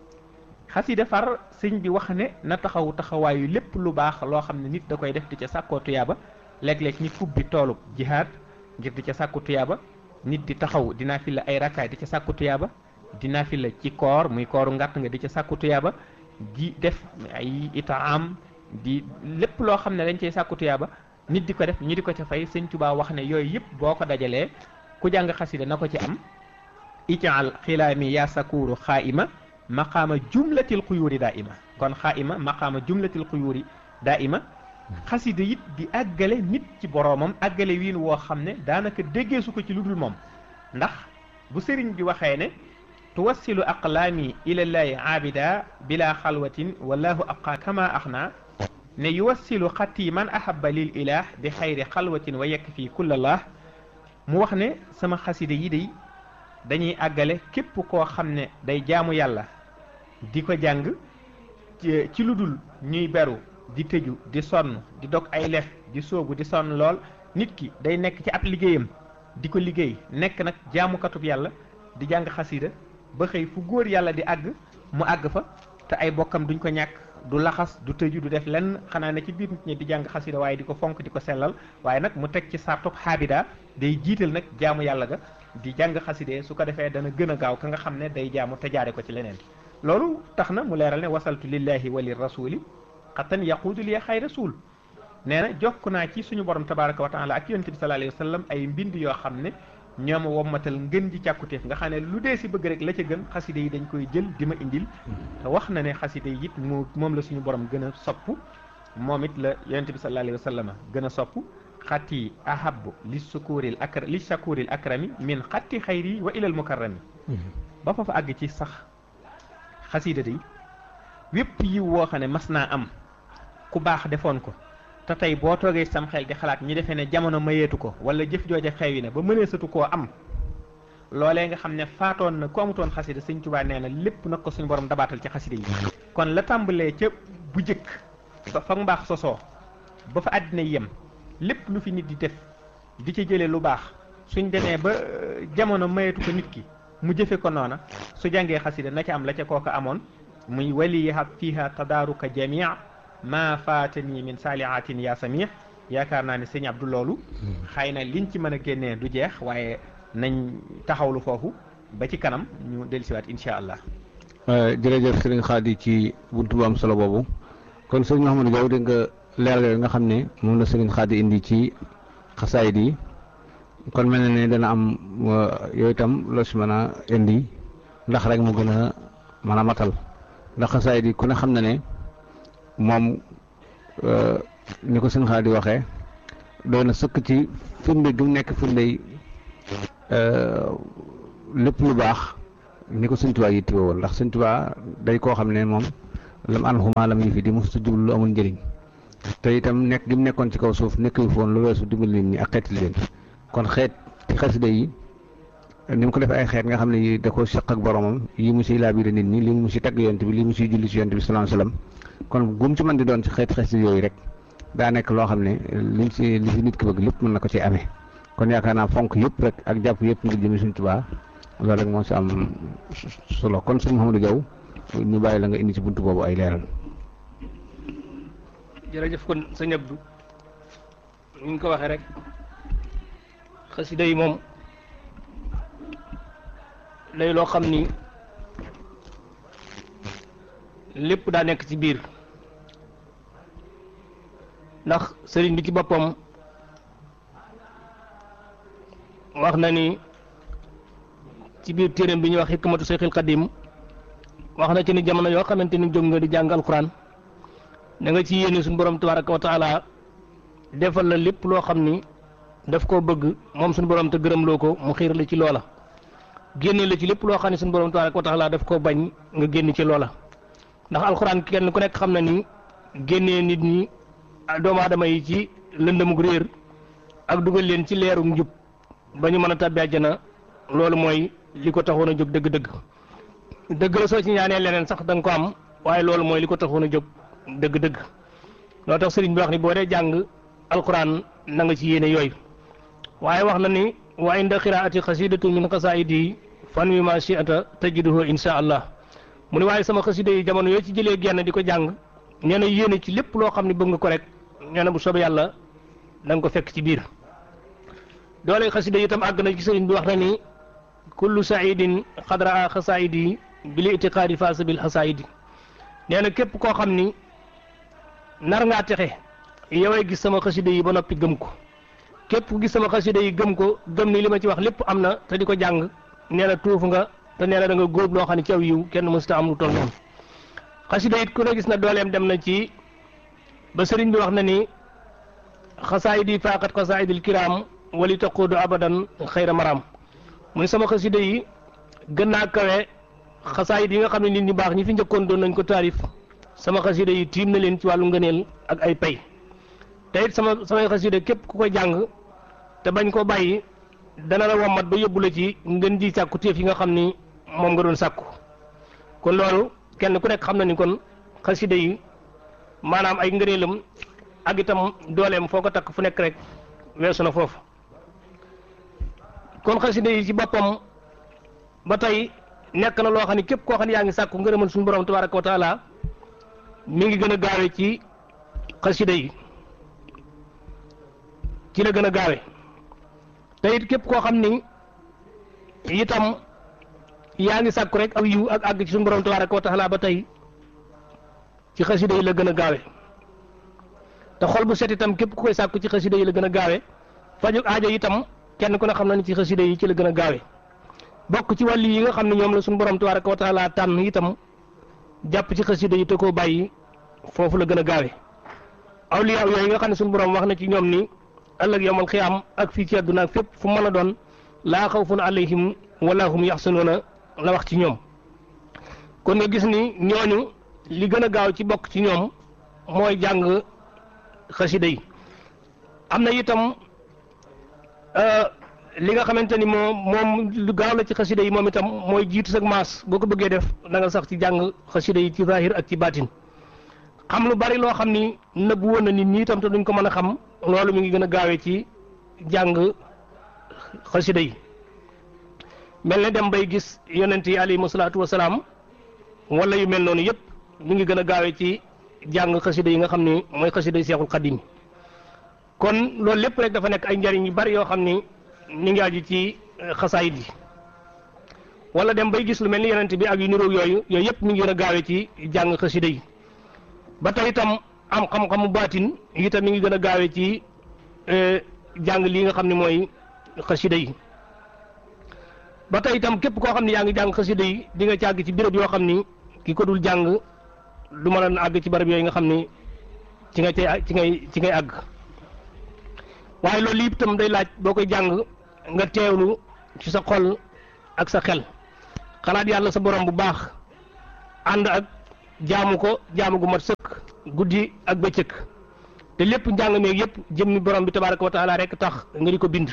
xasida far sëñ bi wax ne na taxawaayu lépp lu baax loo xam ne nit da koy def di ca sàkkoo tuyaaba léeg-léeg nit ubbi toolub jihaad ngir di ca sàkku tuyaaba nit di taxaw dinaa fi la ay rakkaay di ca sàkku tuyaaba dinaa fi la ci koor muy kooru ngàtt nga di ca sàkku tuyaaba di def ay itaam di lépp loo xam ne dañ cey sàkku tuyaaba nit di ko def ñi di ko ca fay sëñ Tuubaa wax ne yooyu yëpp boo ko dajalee ku jàng xasida na ko ci am ijaal xilaami yaa sakuuru xaaima maqaama jumlatil xuyuuri daa ima kon xaaima maqaama jumlatil xuyuuri daa ima xasida it di àggale nit ci boroomam àggale wiin woo xam ne daanaka déggee su ko ci lu dul moom ndax bu sëriñ bi waxee ne tuwassilu aqlaami ilallaahi aabida bila xalwatin wallahu abqa kama axna ne yuwassilu xatti man ahabba lil ilah bi xayri xalwatin wa yakfi kullallah mu wax ne sama xasida yi day dañuy àggale képp koo xam ne day jaamu yàlla di ko jàng ci lu dul ñuy beru di tëju di sonn di dog ay lef di soobu di sonn lool nit ki day nekk ci ab liggéeyam di ko liggéey nekk nag jaamukatub yàlla di jàng xasida ba xëy fu góor yàlla di àgg mu àgg fa te ay bokkam duñ ko ñàkk du laxas du tëju du def lenn xanaa ne ci biir nit ñi di jàng xasida waaye di ko fonk di ko sellal waaye nag mu teg ci sartub xaabida day jiital nag jaamu yàlla ga di jàng xaside su ko defee dana gën a gaaw ka nga xam ne day jaamu te jaare ko ci leneen loolu tax na mu leeral ne wasaltu lillahi wa lir rasuli xattan yaquudu li xay rasul nee na jokk naa ci suñu borom tabaraka wa taala ak yonent bi sallallahu alayhi wa sallam ay mbind yoo xam ne ñooma wommatal ngën ji càkkutéef nga xam ne lu dee si bëgg rek la ca gën xaside yi dañ koy jël di ma indil te wax na ne xaside yi it moom la suñu borom gën a sopp moom it la yonent bi sallallahu alayhi wa sallam gën a sopp xatti ahabu li shakuril akrami min xatti xayri wa ilal mukarrami ba fa àgg ci sax xasida day wépp yiw woo xam ne mas naa am ku baax defoon ko te tey boo toogee sam xel di xalaat ñi defee ne jamono mayeetu ko wala jëf jooja xewi na ba mëneesatu koo am loolee nga xam ne faatoon na ku amutoon xasida Sëñ Tuubaa nee na lépp nag ko suñu borom dabaatal ci xasida yi kon la tàmbalee ca bu jëkk ba fa mbaax sosoo ba fa àddina yem lépp lu fi nit di def di ca jëlee lu baax suñ demee ba jamono mayeetu ko nit ki mu jëfe ko noona su jàngee xasida na ca am la ca kooka amoon muy waliha fiha tadaaruka jamia ma faatani min saalihatin ya samih yaakaar naa ne sëñ Abdou loolu xëy na liñ ci mën a génnee du jeex waaye nañ taxawlu foofu ba ci kanam ñu dellusiwaat incha allah. jërëjëf sëriñ Xaadi ci buntu bu am solo boobu kon sëriñ Mouhamadou Diaw dégg nga leeral yooyu nga xam ne moom la sëriñ Xaadi indi ci xasaayid yi kon mel na ne dana am yooyu itam loo si mën a indi ndax rek mu gën a mën a matal ndax xasaayid yi ku ne xam na ne moom ni ko sëriñ Xaadi waxee doy na sëkk ci firnde gi mu nekk firnde lépp lu baax ni ko Sëñ Tuubaa yittewoo woon ndax Sëñ Tuubaa day koo xam ne moom lam an xumaa lam yi fi di mosuta jublu lu amul njëriñ te itam nekk gi mu nekkoon ci kaw suuf nekk yu foon lu weesu dimbali nit ñi ak xeeti leen kon xeet ci xasida yi ni mu ko defee ay xeet nga xam ne yi da ko seq ak boromam yi mu siy laabire nit ñi li mu si tagg yonent bi li mu siy julli si yonent bi sallallahu alayhi wasallam kon gum ci mën di doon ci xeeti xasida yooyu rek daa nekk loo xam ne li si nit ki bëgg lépp mën na ko ci amee kon yaakaar naa fonk yëpp rek ak jàpp yëpp ngir jëmi Sëñ Tuubaa loolu rek moo si am solo kon sëñ Mouhamadou Diaw ñu bàyyi la nga indi ci buntu boobu ay leeral. jërëjëf kon sëñ Abdou ni ñu ko waxee rek xasida yi moom day loo xam ni lépp daa nekk ci biir ndax sëriñ bi ci boppam wax na ni ci biir téeréem bi ñuy wax Hikmatu Seyxil Xadim wax na ci ni jamono yoo xamante ni jóg nga di jàng alquran da nga ci yéene suñu borom tabaraka wa taala defal la lépp loo xam ni daf koo bëgg moom suñu borom te gërëm loo ko mu xiir la ci loola génne la ci lépp loo xam ne suñu borom tabaraka wa taala daf koo bañ nga génn ci loola ndax alquran kenn ku nekk xam na ni génnee nit ñi doomu aadama yi ci lëndëmug réer ak dugal leen ci leeru njub ba ñu mën a tàbbi àjjana loolu mooy li ko taxoon a jóg dëgg-dëgg dëgg la soo ci ñaanee leneen sax da nga ko am waaye loolu mooy li ko taxoon a jóg dëgg-dëgg loo tax sëriñ bi wax ni boo dee jàng alquran na nga ci yéene yooyu waaye wax na ni wa inda qiraati xasidatu min xasaidi fan wi ma shi'ata tajiduhu insha allah mu ni waaye sama xasida yi jamono yoo ci jëlee genn di ko jàng nee na yéene ci lépp loo xam ne bëgg nga ko rek nee na bu soobee yàlla da nga ko fekk ci biir doole xasida yi itam àgg na ci sëriñ bi wax na ni kullu saidin xadraa xasaidi bil itiqaadi faasa bil xasaidi nee na képp koo xam ni nar ngaa texe yoway gis sama xasida yi ba noppi gëm ko képp ku gis sama xasida yi gëm ko gëm ni li ma ci wax lépp am na te di ko jàng nee na tuuf nga te nee na da nga góob loo xam ne ci aw yiw kenn mësuta am lu toll noonu xasida it ku ne gis na dooleem dem na ci ba sëriñ bi wax na ni xasaayidi faaqat xasaayidil kiraam wali taquudu abadan xayra maram mu ne sama xasida yi gën naa kawe xasaayid yi nga xam ne nit ñu baax ñi fi njëkkoon doon nañ ko taarif sama xasida yi tiim na leen ci wàllu ngëneel ak ay pay te it samay xasida képp ku koy jàng te bañ koo bàyyi dana la wommat ba yóbbu la ci ngën ji sàkku téef yi nga xam ni moom nga doon sàkku kon loolu kenn ku nekk xam na ni kon xasida yi maanaam ay ngëneelam ak itam dooleem foo ko takk fu nekk rek weesu na foofu kon xasida yi ci boppam ba tey nekk na loo xam ne képp koo xam ne yaa ngi sàkku ngërëmal suñu borom tabaraka wa taala mi ngi gën a gaawe ci xasida yi ci la gën a gaawe te it képp koo xam ni itam yaa ngi sàkku rek aw yiw ak àgg ci suñu borom tabaraka wa taala ba tey ci xasida yi la gën a gaawe te xol bu set itam képp ku koy sàkku ci xasida yi la gën a gaawe faju aajo itam kenn ku ne xam na ni ci xasida yi ci la gën a gaawe bokk ci wàllu yi nga xam ne ñoom la suñu borom tabaraka wa taala tànn itam jàpp ci xasida yi te koo bàyyi foofu la gën a gaawe awliya yooyu nga xam ne suñu borom wax na ci ñoom ni ëllëg yawmal xiyaam ak fii ci àdduna ak fépp fu mën a doon laa xawfun alayhim wala hum yaxsanuuna la wax ci ñoom kon nga gis ni ñooñu li gën a gaaw ci bokk ci ñoom mooy jàng xasida yi am na itam li nga xamante ni moom lu gaaw la ci xasida yi moom itam mooy jiitu sag maas boo ko bëggee def da nga sax ci jàng xasida yi ci zahir ak ci baatin xam lu bari loo xam ni nëbbu woon na nit ñi itam te duñ ko mën a xam loolu mi ngi gën a gaawee ci jàng xasida yi mel ne dem bay gis yonent yi alayhimu salaatu wasalaam wala yu mel noonu yëpp mi ngi gën a gaawee ci jàng xasida yi nga xam ni mooy xasida yi Seexul Xadiim kon loolu lépp rek dafa nekk ay njariñ yu bari yoo xam ni mi ngi aju ci xasaayid yi wala dem bay gis lu mel ni yonent bi ak yu niroog yooyu yëpp mi ngi gën a gaawee ci jàng xasida yi ba tey itam am xam-xamu baatin itam mi ngi gën a gaawee ci jàng lii nga xam ne mooy xasida yi ba tey itam képp koo xam ne yaa ngi jàng xasida yi di nga ci àgg ci béréb yoo xam ni ki ko dul jàng du mën a àgg ci barab yooyu nga xam ni ci ngay àgg waaye loolu yëpp itam day laaj boo koy jàng nga teewlu ci sa xol ak sa xel xalaat yàlla sa borom bu baax ànd ak jaamu ko jaamu gu mat sëkk guddi ak bëccëg te lépp njàng meeg yëpp jëmmi borom bi tabaraka wa taala rek tax nga di ko bind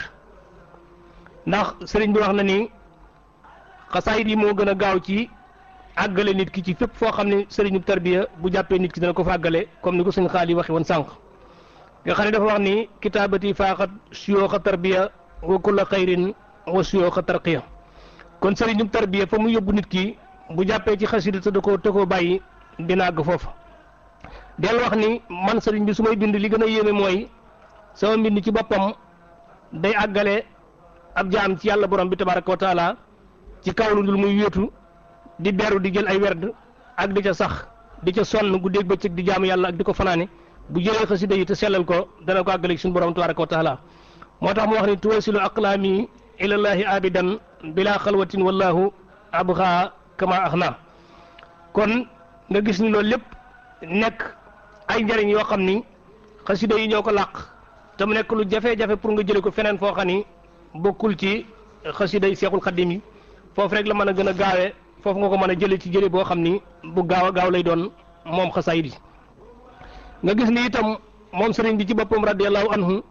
ndax sëriñ bi wax na ni xasaayid yi moo gën a gaaw ci àggale nit ki ci fépp foo xam ne sëriñu tarbiya bu jàppee nit ki dana ko fa àggale comme ni ko sëñ xaali waxe woon sànq nga xam ne dafa wax ni kitaabati faaxat suyooxa tarbiya wa kulla xayrin wa suyooxa tarqiya kon sëriñu tarbiya fa mu yóbbu nit ki bu jàppee ci xasida te koo bàyyi dina àgg foofa del wax ni man sëriñ bi su may bind li gën a yéeme mooy sama mbind ci boppam day àggale ab jaam ci yàlla borom bi tabaraka wa taala ci kaw lu dul muy wéetu di beru di jël ay werd ak di ca sax di ca sonn guddeeg bëccëg di jaamu yàlla ak di ko fanaane bu jëlee xasida yi te sellal ko dana ko àggale suñu borom tabaraka wa taala moo tax mu wax ni tuwasilu aqlaami ilallahi abidan bila xalwatin wallahu abxa kama axna kon nga gis ni loolu lépp nekk ay njëriñ yoo xam ni xasida yi ñoo ko làq te mu nekk lu jafe-jafe pour nga jële ko feneen foo xam ni bokkul ci xasida yi Seexul Xadiim yi foofu rek la mën a gën a gaawee foofu nga ko mën a jële ci jële boo xam ni bu gaaw a gaaw lay doon moom xasaayid yi nga gis ni itam moom sëriñ bi ci boppam radiyallahu anhu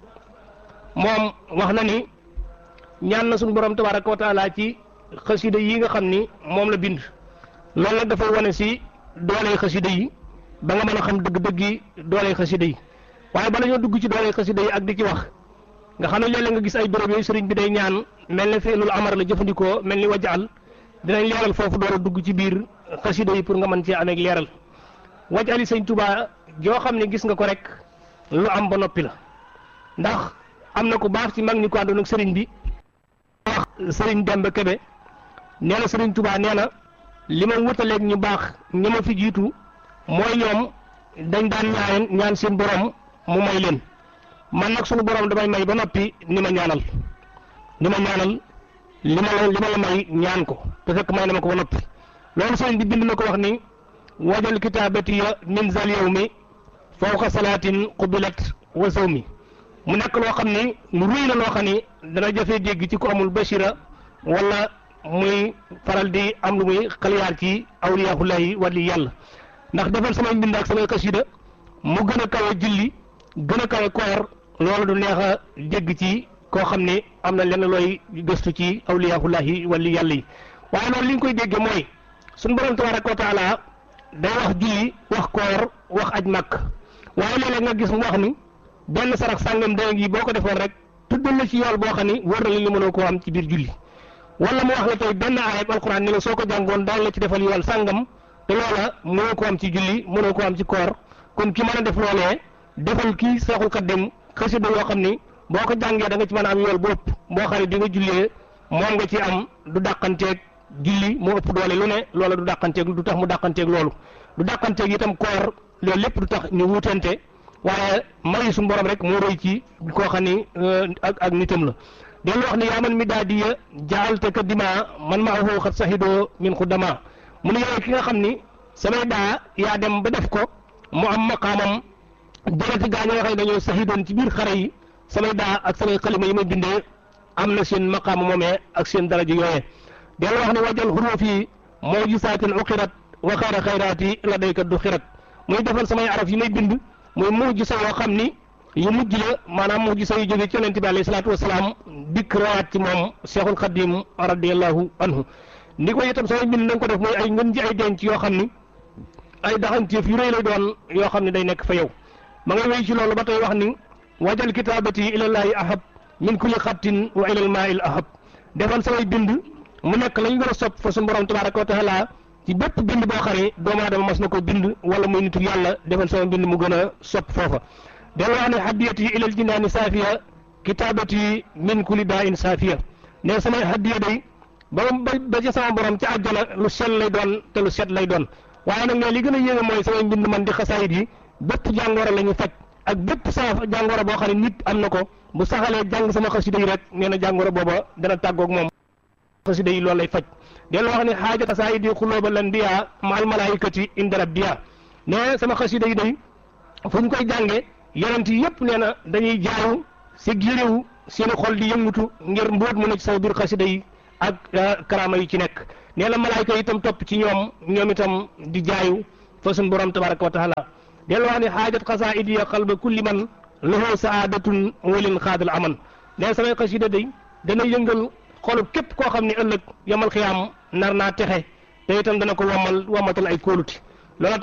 moom wax na ni ñaan na suñu borom tabaraka wa taala ci xasida yi nga xam ni moom la bind loolu nag dafay wane si dooley xasida yi ba nga mën a xam dëgg-dëggi dooley xasida yi waaye bala ñoo dugg ci dooley xasida yi ak di ci wax nga xam ne léeg-léeg nga gis ay béréb yooyu sëriñ bi day ñaan mel ne fi'lul amar la jëfandikoo mel ni wajal dinañ leeral foofu door a dugg ci biir xasida yi pour nga mën cee amee leeral wajali sëñ Tuubaa joo xam ne gis nga ko rek lu am ba noppi la ndax am na ku baax ci mag ñi ko àndoon ak sëriñ bi wax sëriñ Demba Kebe nee na sëriñ Tuubaa nee na li ma wutaleeg ñu baax ñi ma fi jiitu mooy ñoom dañ daan ñaan seen borom mu may leen man nag suñu borom damay may ba noppi ni ma ñaanal li ma la may ñaan ko te fekk may na ma ko ba noppi loolu sëriñ bi bind na ko wax ni wajal kitaabatiya min zal yawmi fawqa salaatin qubilat wa sawmi mu nekk loo xam ni lu rëy la loo xam ni dana jafe dégg ci ku amul bashira wala muy faral di am lu muy xaliyaar ci awliyaahullahi wali yàlla ndax defal samay mbind ak samay xasida mu gën a kawe julli gën a kawe koor loolu du neex a dégg ci koo xam ne am na lenn looy gëstu ci awliyaahullahi wali yàlla yi waaye loolu li nga koy dégge mooy suñu borom tabaraka wa taala day wax julli wax koor wax aj màkk waaye léeg-léeg nga gis mu wax ni benn sarax sàngam day ngi boo ko defoon rek tuddal la ci yool boo xam ni wër na li mënoo koo am ci biir julli wala mu wax la tey benn aayab alquran ni la soo ko jàngoon daal la ci defal yool sàngam te loola mënoo ko am ci julli mënoo ko am ci koor kon ki mën a def loolee defal kii seexul xaddim xasida yoo xam ni boo ko jàngee da nga ci mën a am yool bu ëpp boo xam ne di nga jullee moom nga ci am du dàqanteeg julli moo ëpp doole lu ne loola du dàqanteeg du tax mu dàqanteeg loolu du dàqanteeg itam koor loolu lépp du tax ñu wuutente waaye mayu suñu borom rek moo roy ci koo xam ni ak nitam la dellu wax ni yaa man mi daa diya jaalte ka dima man maa foo xat sahidoo min xuddama mu ne yow ki nga xam ni samay daa yaa dem ba def ko mu am maqaamam dereti gaa ñoo xam ne dañoo sahidoon ci biir xare yi samay daa ak samay xalima yi may bindee am na seen maqaama moomee ak seen daraja yooyee dellu wax ni wajal xuruufi mujisaatin uqirat wa xayra xayraati la dayka du xirat muy defal samay araf yi may bind muy mujisa yoo xam ni yu mujj la maanaam mujisa yu jóge ci yonente bi alayhi salaatu wasalaam dikk rawaat ci moom Cheikhul Khadim radiallahu anhu ndi ko itam samay bind nañ ko def mooy ay ngën ji ay denc yoo xam ni ay daxanteef yu rëy lay doon yoo xam ne day nekk fa yow ma ngay wéy ci loolu ba tey wax ni wajal kitaabati ilallaahi ahab min kulli xattin wa ilal maa'il ahab defal samay bind mu nekk lañ gën a sopp fa suñu borom tabaraka wa taala ci bépp bind boo xam ne doomu aadama mas na ko bind wala muy nitu yàlla defal sama bind mu gën a sopp foofa del wax ne hadiyati ilal jinaani saafiya kitaabati min kulli daa in saafiya ne samay hadiya day ba ca sama borom ci àjjana lu sell lay doon te lu set lay doon waaye nag ne li gën a yéeme mooy samay mbind man di xasaayit yi bépp jàngoro la ñu faj ak bépp jàngoro boo xam ne nit am na ko bu saxalee jàng sama xasida yi rek nee na jàngoro booba dana tàggoog moom xasida yi loolu lay faj dellu wax ne xaaja xasaayid yi xulóoba lan biya maal malaayikati inda rabbiya ne sama xasida yi day fu ñu koy jànge yonent yi yëpp nee na dañuy jaayu si giréew seeni xol di yëngutu ngir mbóot mu ne ci sama biir xasida yi ak karaama yi ci nekk nee na malaayika yi itam topp ci ñoom itam di jaayu fa suñ borom tabaraka wa taala dellu wax ne xaajat xasaayid yi qalba kulli man lahu saadatun walin xaadal aman ne samay xasida day dana yëngal xolub képp koo xam ne ëllëg yamal xiyaam nar naa texe te itam dana ko wamatal ay kóoluti loola